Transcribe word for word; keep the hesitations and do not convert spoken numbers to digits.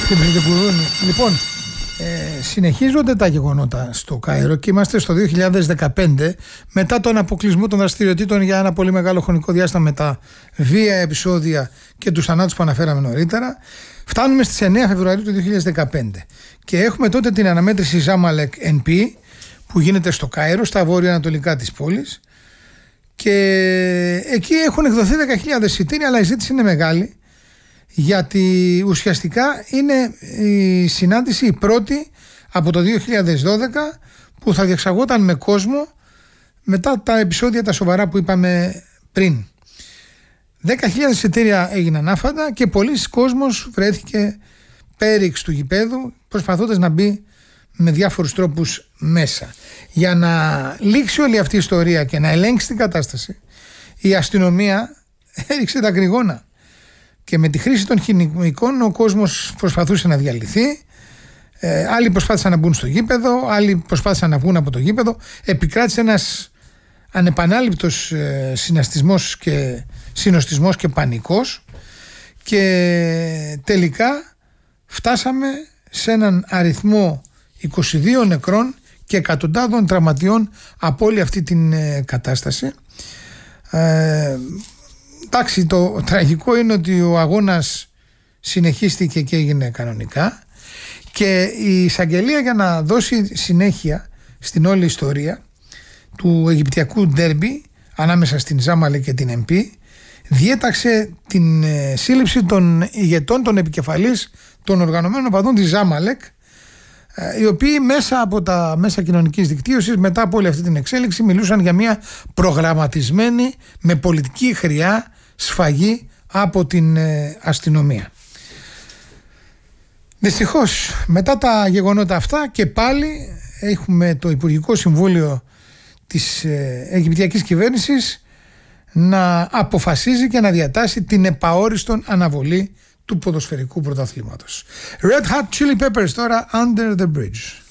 Λοιπόν, ε, συνεχίζονται τα γεγονότα στο Κάιρο και είμαστε στο δύο χιλιάδες δεκαπέντε, μετά τον αποκλεισμό των δραστηριοτήτων για ένα πολύ μεγάλο χρονικό διάστημα με τα βία επεισόδια και τους θανάτους που αναφέραμε νωρίτερα. Φτάνουμε στις εννέα Φεβρουαρίου του δύο χιλιάδες δεκαπέντε και έχουμε τότε την αναμέτρηση Ζάμαλεκ εν πι που γίνεται στο Κάιρο, στα βόρεια-ανατολικά της πόλης, και εκεί έχουν εκδοθεί δέκα χιλιάδες εισιτήρια, αλλά η ζήτηση είναι μεγάλη, γιατί ουσιαστικά είναι η συνάντηση η πρώτη από το δύο χιλιάδες δώδεκα που θα διεξαγόταν με κόσμο μετά τα επεισόδια τα σοβαρά που είπαμε πριν. δέκα χιλιάδες εισιτήρια έγιναν άφαντα και πολλοί κόσμος βρέθηκε πέριξ του γηπέδου προσπαθώντας να μπει με διάφορους τρόπους μέσα. Για να λήξει όλη αυτή η ιστορία και να ελέγξει την κατάσταση, η αστυνομία έριξε τα γκριγόνα και με τη χρήση των χημικών ο κόσμος προσπαθούσε να διαλυθεί. Ε, άλλοι προσπάθησαν να μπουν στο γήπεδο, άλλοι προσπάθησαν να βγουν από το γήπεδο. Επικράτησε ένας ανεπανάληπτος ε, συναστισμός και συνοστισμός και πανικός, και τελικά φτάσαμε σε έναν αριθμό είκοσι δύο νεκρών και εκατοντάδων τραυματιών από όλη αυτή την ε, κατάσταση. Ε, εντάξει, το τραγικό είναι ότι ο αγώνας συνεχίστηκε και έγινε κανονικά, και η εισαγγελία, για να δώσει συνέχεια στην όλη ιστορία του Αιγυπτιακού ντέρμπι ανάμεσα στην Ζάμαλεκ και την εν πι, διέταξε την ε, σύλληψη των ηγετών, των επικεφαλής των οργανωμένων οπαδών της Ζάμαλεκ, οι οποίοι μέσα από τα μέσα κοινωνικής δικτύωσης, μετά από όλη αυτή την εξέλιξη, μιλούσαν για μια προγραμματισμένη με πολιτική χρειά σφαγή από την ε, αστυνομία. Δυστυχώς, μετά τα γεγονότα αυτά, και πάλι έχουμε το Υπουργικό Συμβούλιο της ε, Αιγυπτιακής Κυβέρνησης να αποφασίζει και να διατάσσει την επαόριστον αναβολή του ποδοσφαιρικού πρωταθλήματος. Red Hot Chili Peppers τώρα, Under the Bridge.